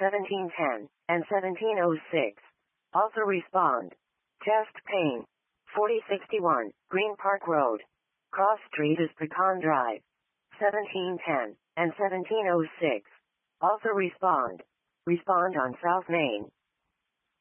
1710, and 1706. Also respond. Chest pain. 4061, Green Park Road. Cross Street is Pecan Drive. 1710, and 1706. Also respond. Respond on South Main.